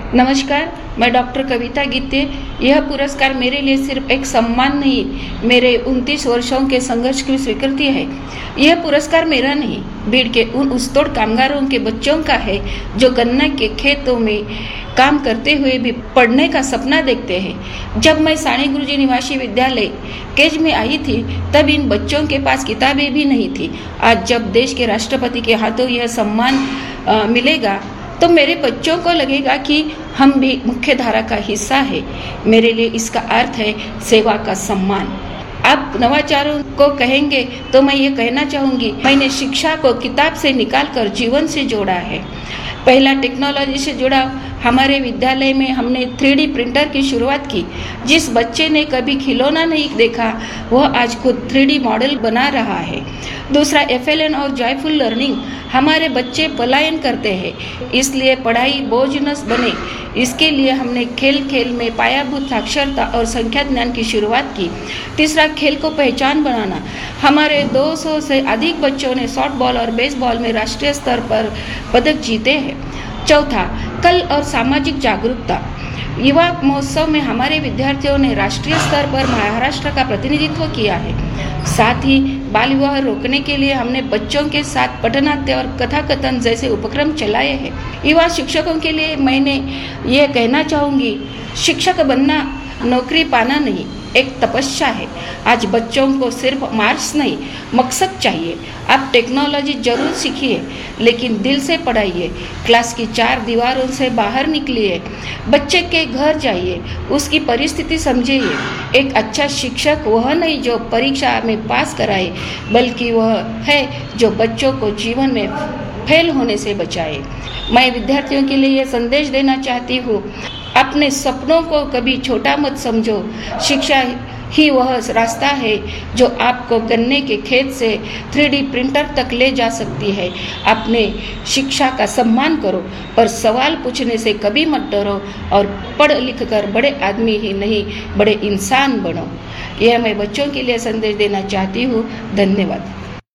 नमस्कार, मैं डॉक्टर कविता गीते। यह पुरस्कार मेरे लिए सिर्फ एक सम्मान नहीं, मेरे 29 वर्षों के संघर्ष की स्वीकृति है। यह पुरस्कार मेरा नहीं, बीड़ के उन उस्तोड़ कामगारों के बच्चों का है जो गन्ना के खेतों में काम करते हुए भी पढ़ने का सपना देखते हैं। जब मैं साणी गुरुजी निवासी विद्यालय केज में आई थी, तब इन बच्चों के पास किताबें भी नहीं थी। आज जब देश के राष्ट्रपति के हाथों यह सम्मान मिलेगा, तो मेरे बच्चों को लगेगा कि हम भी मुख्य धारा का हिस्सा है। मेरे लिए इसका अर्थ है सेवा का सम्मान। आप नवाचारों को कहेंगे तो मैं ये कहना चाहूँगी, मैंने शिक्षा को किताब से निकालकर जीवन से जोड़ा है। पहला टेक्नोलॉजी से जुड़ा हमारे विद्यालय में हमने 3D प्रिंटर की शुरुआत की। जिस बच्चे ने कभी खिलौना नहीं देखा, वह आज खुद 3D मॉडल बना रहा है। दूसरा, FLN और जॉयफुल लर्निंग। हमारे बच्चे पलायन करते हैं, इसलिए पढ़ाई बोझ न बने, इसके लिए हमने खेल खेल में पायाभूत साक्षरता और संख्या ज्ञान की शुरुआत की। तीसरा, खेल को पहचान बनाना। हमारे 200 से अधिक बच्चों ने सॉफ्टबॉल और बेसबॉल में राष्ट्रीय स्तर पर पदक जीते हैं। चौथा, कल और सामाजिक जागरूकता। युवा महोत्सव में हमारे विद्यार्थियों ने राष्ट्रीय स्तर पर महाराष्ट्र का प्रतिनिधित्व किया है। साथ ही बाल विवाह रोकने के लिए हमने बच्चों के साथ पठनाट्य और कथा कथन जैसे उपक्रम चलाए हैं। युवा शिक्षकों के लिए मैंने ये कहना चाहूँगी, शिक्षक बनना नौकरी पाना नहीं, एक तपस्या है। आज बच्चों को सिर्फ मार्क्स नहीं, मकसद चाहिए। आप टेक्नोलॉजी जरूर सीखिए, लेकिन दिल से पढ़ाइए। क्लास की 4 दीवारों से बाहर निकलिए, बच्चे के घर जाइए, उसकी परिस्थिति समझिए। एक अच्छा शिक्षक वह नहीं जो परीक्षा में पास कराए, बल्कि वह है जो बच्चों को जीवन में फेल होने से बचाए। मैं विद्यार्थियों के लिए यह संदेश देना चाहती हूँ, अपने सपनों को कभी छोटा मत समझो। शिक्षा ही वह रास्ता है जो आपको गन्ने के खेत से 3D प्रिंटर तक ले जा सकती है। अपने शिक्षा का सम्मान करो, पर सवाल पूछने से कभी मत डरो, और पढ़ लिख कर बड़े आदमी ही नहीं, बड़े इंसान बनो। यह मैं बच्चों के लिए संदेश देना चाहती हूँ। धन्यवाद।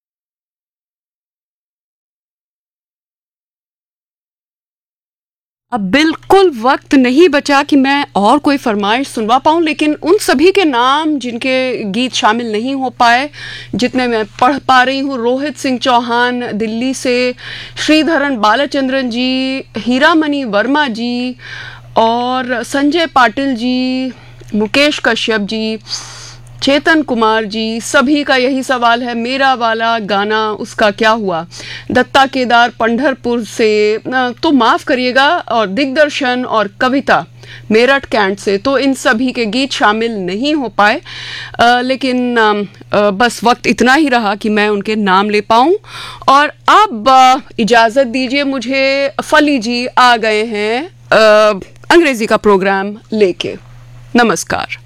अब बिल्कुल वक्त नहीं बचा कि मैं और कोई फरमाइश सुनवा पाऊँ, लेकिन उन सभी के नाम जिनके गीत शामिल नहीं हो पाए, जितने मैं पढ़ पा रही हूँ: रोहित सिंह चौहान दिल्ली से, श्रीधरन बालचंद्रन जी, हीरामणि वर्मा जी और संजय पाटिल जी, मुकेश कश्यप जी, चेतन कुमार जी। सभी का यही सवाल है, मेरा वाला गाना उसका क्या हुआ। दत्ता केदार पंढरपुर से तो माफ़ करिएगा, और दिग्दर्शन और कविता मेरठ कैंट से, तो इन सभी के गीत शामिल नहीं हो पाए। लेकिन बस वक्त इतना ही रहा कि मैं उनके नाम ले पाऊँ। और अब इजाज़त दीजिए मुझे, फली जी आ गए हैं अंग्रेज़ी का प्रोग्राम लेके। नमस्कार।